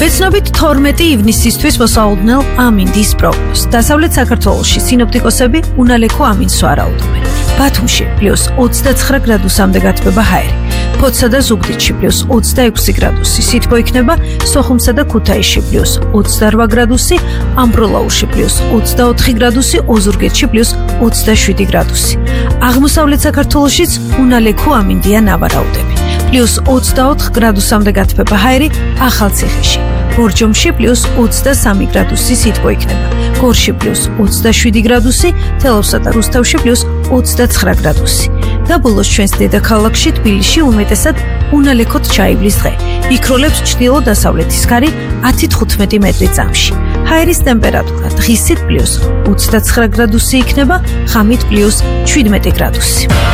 Ვეცნობით 12 ივნისისთვის მოსაუდნენ ამინდის პროგნოზს. დასავლეთ საქართველოში სინოპტიკოსები უნალექო ამინს ვარაუდობენ. ბათუმში +29 გრადუსამდე გათბება ჰაერი. ფოთსა და ზუგდიდში +26 გრადუსი. სითბო იქნება სოხუმსა და ქუთაისში +28 გრადუსი, ამბროლაურში +24 გრადუსი, ოზურგეთში +27 გრადუსი. აღმოსავლეთ საქართველოშიც უნალექო ამინდია ნავარაუდები. +24 გრადუსამდე გათბება ჰაერი ახალციხეში. ბორჯომში +23 გრადუსი სითბო იქნება. გორში +27 გრადუსი, თელავსა და რუსთავში +29 გრადუსი. და ბოლოს ჩვენს დედაქალაქში თბილისში უმეტესად უნალექოდ ჩაივლის დღე. იქროლებს ჩრდილო-დასავლეთის ქარი 10-15 მეტრი წამში. ჰაერის ტემპერატურა დღისით +29 გრადუსი იქნება, ღამით +17 გრადუსი.